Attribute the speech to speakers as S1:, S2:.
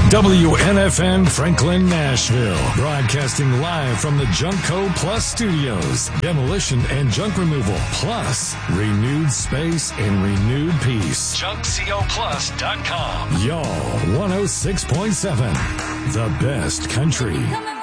S1: WNFN Franklin, Nashville. Broadcasting live from the Junkco Plus studios. Demolition and junk removal. Plus, renewed space and renewed peace. JunkCoPlus.com. Y'all 106.7. The best country.